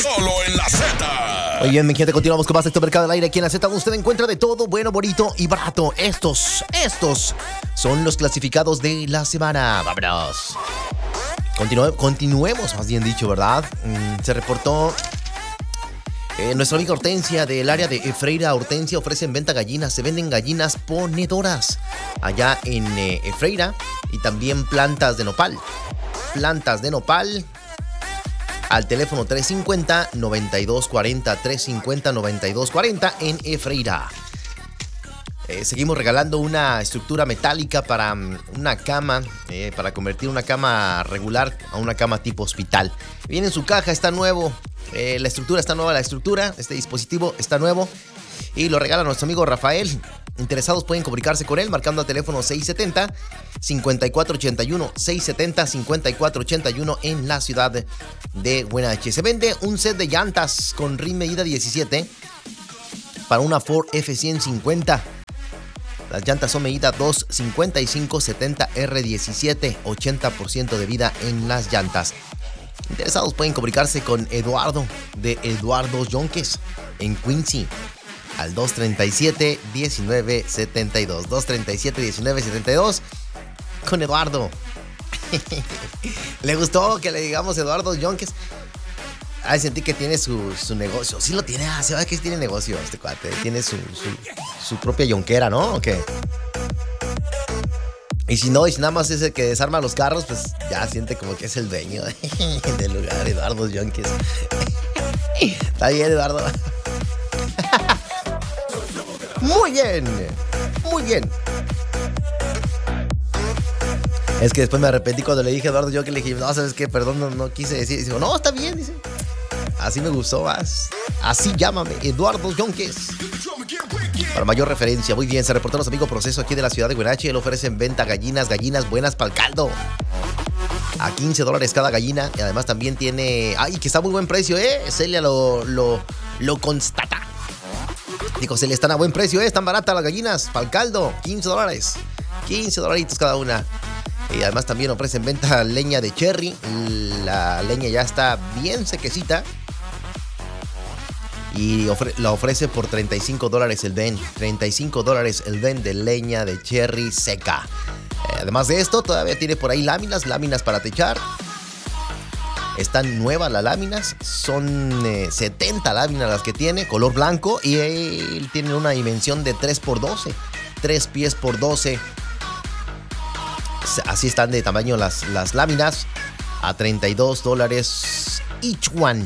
Solo en la Z. Muy bien, mi gente, continuamos con más de este mercado del aire. Aquí en la Z usted encuentra de todo bueno, bonito y barato. Estos son los clasificados de la semana. Vámonos. Continuemos, más bien dicho, ¿verdad? Se reportó nuestra amiga Hortensia del área de Efreira. Hortensia ofrece en venta gallinas. Se venden gallinas ponedoras allá en Efreira, y también plantas de nopal. Plantas de nopal al teléfono 350-9240, 350-9240 en Efreira. Seguimos regalando una estructura metálica para una cama, para convertir una cama regular a una cama tipo hospital. Viene en su caja, está nuevo. La estructura está nueva, este dispositivo está nuevo y lo regala nuestro amigo Rafael. Interesados pueden comunicarse con él marcando al teléfono 670-5481, 670-5481 en la ciudad de Wenatchee. Se vende un set de llantas con rim medida 17 para una Ford F-150. Las llantas son medida 255-70R17, 80% de vida en las llantas. Interesados pueden comunicarse con Eduardo de Eduardo Yonques en Quincy al 237-1972, 237-1972 con Eduardo. ¿Le gustó que le digamos Eduardo Yonques? Ay, sentí que tiene su negocio. Sí lo tiene, se ve que tiene negocio este cuate. Tiene su propia yonquera, ¿no? ¿O qué? Y si nada más es el que desarma los carros, pues ya siente como que es el dueño del lugar, Eduardo Yonques. Está bien, Eduardo. Muy bien, muy bien. Es que después me arrepentí cuando le dije a Eduardo Yonques, le dije, no, ¿sabes qué? Perdón, no quise decir. Y digo, no, está bien, dice. Así me gustó más. Así llámame, Eduardo Yonques. Para mayor referencia, muy bien, se reportó nuestro amigo Proceso aquí de la ciudad de Wenatchee. Él ofrece en venta gallinas buenas para el caldo. A $15 cada gallina. Y además también tiene... ¡Ay, que está a muy buen precio, Celia lo constata. Digo, Celia, están a buen precio, Están baratas las gallinas para el caldo. $15. $15 cada una. Y además también ofrece en venta leña de cherry. La leña ya está bien sequecita. Y la ofrece por $35 el den. $35 el den de leña de cherry seca. Además de esto, todavía tiene por ahí láminas para techar. Están nuevas las láminas. Son 70 láminas las que tiene, color blanco. Y él tiene una dimensión de 3x12. 3 pies por 12. Así están de tamaño las láminas. A $32 each one.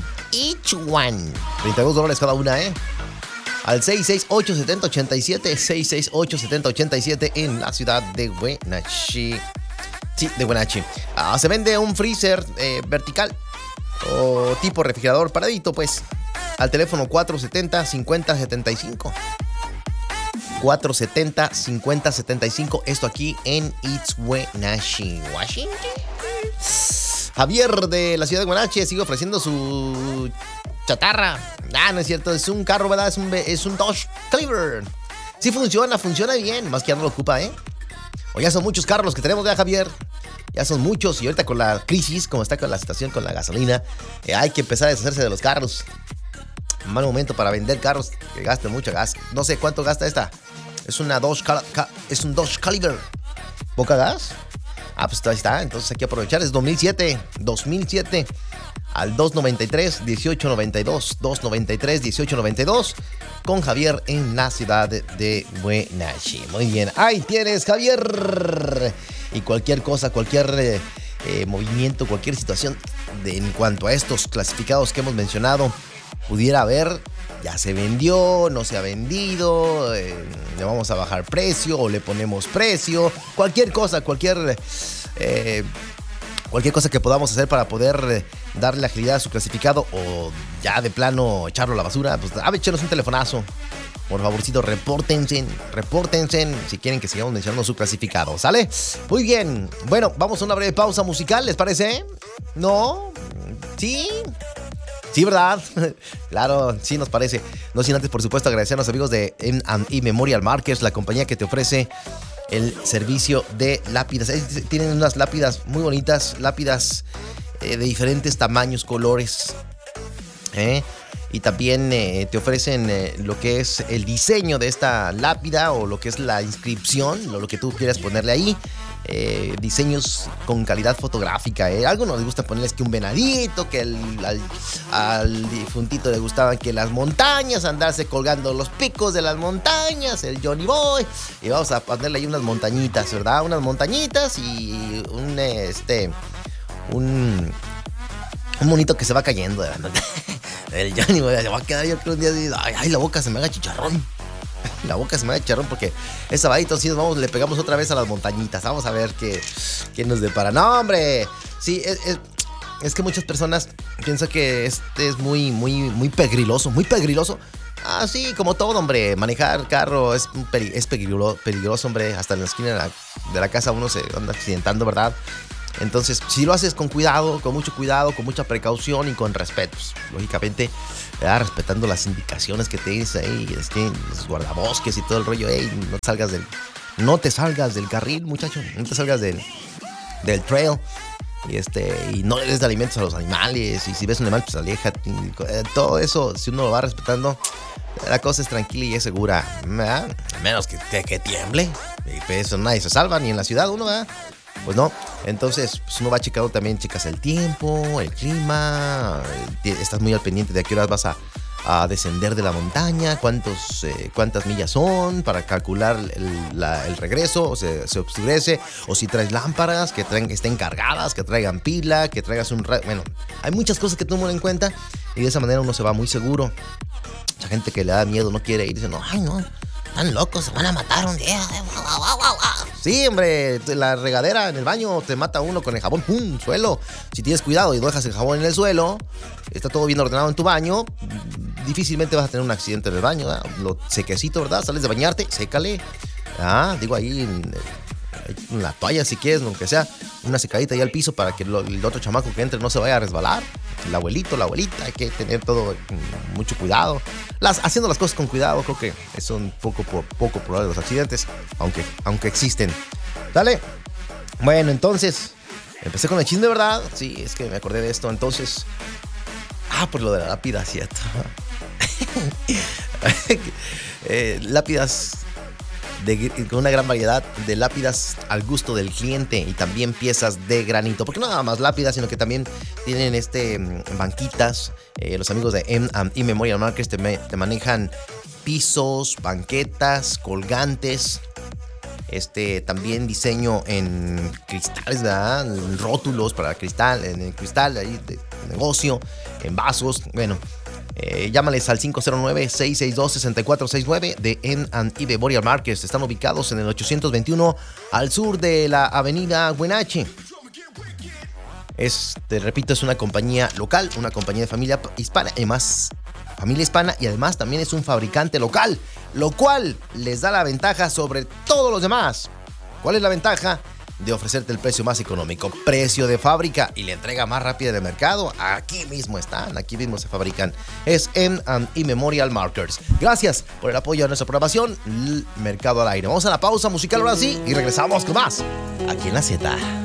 $32 cada una, Al 668-7087, 668-7087 en la ciudad de Wenatchee. Sí, de Wenatchee. Se vende un freezer vertical o tipo refrigerador paradito, pues. Al teléfono 470-5075. 470-5075. Esto aquí en East Wenatchee, Washington. Javier de la ciudad de Wenatchee sigue ofreciendo su chatarra. No es cierto, es un carro, ¿verdad? Es un Dodge Caliber. Sí funciona bien, más que ya no lo ocupa, O ya son muchos carros los que tenemos, ¿verdad, Javier? Ya son muchos, y ahorita con la crisis, como está con la situación con la gasolina, hay que empezar a deshacerse de los carros. Un mal momento para vender carros que gasten mucho gas. No sé cuánto gasta esta. Es un Dodge Caliber. ¿Poca gas? Pues ahí está, entonces hay que aprovechar. Es 2007 al 293-1892, 293-1892 con Javier en la ciudad de Wenatchee. Muy bien, ahí tienes, Javier. Y cualquier cosa, cualquier movimiento, cualquier situación en cuanto a estos clasificados que hemos mencionado pudiera haber, ya se vendió, no se ha vendido, le vamos a bajar precio o le ponemos precio, cualquier cosa, cualquier cosa que podamos hacer para poder darle agilidad a su clasificado o ya de plano echarlo a la basura, pues échenos un telefonazo. Por favorcito, repórtense si quieren que sigamos mencionando su clasificado, ¿sale? Muy bien, bueno, vamos a una breve pausa musical, ¿les parece? ¿No? ¿Sí? Sí, ¿verdad? Claro, sí nos parece. No sin antes, por supuesto, agradecer a los amigos de M&E Memorial Markers, la compañía que te ofrece el servicio de lápidas. Tienen unas lápidas muy bonitas, lápidas de diferentes tamaños, colores. Y también te ofrecen lo que es el diseño de esta lápida o lo que es la inscripción, lo que tú quieras ponerle ahí. Diseños con calidad fotográfica. Algo nos gusta ponerles que un venadito, que al difuntito le gustaban que las montañas, andarse colgando los picos de las montañas, el Johnny Boy. Y vamos a ponerle ahí unas montañitas, ¿verdad? Unas montañitas y un monito que se va cayendo de la noche. El Johnny Boy se va a quedar, yo creo, un día así, ay, la boca se me haga chicharrón. La boca se me haga chicharrón porque es sabadito, sí, le pegamos otra vez a las montañitas. Vamos a ver qué nos depara. No, hombre, sí, es que muchas personas piensan que este es muy, muy, muy peligroso, muy peligroso. Sí, como todo, hombre, manejar carro es peligroso, hombre. Hasta en la esquina de la casa uno se anda accidentando, ¿verdad? Entonces, si lo haces con cuidado, con mucho cuidado, con mucha precaución y con respeto, pues, lógicamente, respetando las indicaciones que te dice ahí, los guardabosques y todo el rollo, no te salgas del carril, muchacho, no te salgas del trail, y no le des de alimentos a los animales, y si ves un animal, pues aléjate, todo eso, si uno lo va respetando, la cosa es tranquila y es segura, ¿verdad? A menos que tiemble, y pues eso nadie se salva, ni en la ciudad uno, ¿verdad? Pues no, entonces pues uno va checando también, checas el tiempo, el clima, estás muy al pendiente de a qué horas vas a descender de la montaña, cuántas millas son, para calcular el regreso, o se oscurece, o si traes lámparas que estén cargadas, que traigan pila, que traigas bueno, hay muchas cosas que toman en cuenta y de esa manera uno se va muy seguro. Mucha gente que le da miedo no quiere ir, dice, no, ay no, están locos, se van a matar un día. Sí, hombre, la regadera en el baño te mata uno con el jabón, ¡pum!, suelo. Si tienes cuidado y no dejas el jabón en el suelo, está todo bien ordenado en tu baño, difícilmente vas a tener un accidente en el baño, ¿verdad? Lo sequecito, ¿verdad? Sales de bañarte, sécale. Digo ahí en la toalla si quieres, aunque sea una secadita ahí al piso para que el otro chamaco que entre no se vaya a resbalar. El abuelito, la abuelita, hay que tener todo con mucho cuidado. Haciendo las cosas con cuidado, creo que son poco probables los accidentes, aunque existen. Dale. Bueno, entonces, empecé con el chisme, ¿verdad? Sí, es que me acordé de esto. Entonces, por lo de la lápida, ¿cierto? Lápidas con una gran variedad de lápidas al gusto del cliente y también piezas de granito, porque no nada más lápidas, sino que también tienen banquitas. Los amigos de M&E Memorial Markers te manejan pisos, banquetas, colgantes, también diseño en cristales, ¿verdad? En rótulos para cristal, en el cristal ahí de negocio, en vasos, bueno. Llámales al 509-662-6469 de M&E Memorial Markers. Están ubicados en el 821 al sur de la avenida Wenatchee. Te repito, es una compañía local, una compañía de familia hispana, y además también es un fabricante local, lo cual les da la ventaja sobre todos los demás. ¿Cuál es la ventaja? De ofrecerte el precio más económico, precio de fábrica y la entrega más rápida del mercado. Aquí mismo se fabrican. Es M&E Memorial Markers. Gracias por el apoyo a nuestra programación, Mercado al Aire. Vamos a la pausa musical ahora sí y regresamos con más aquí en La Z.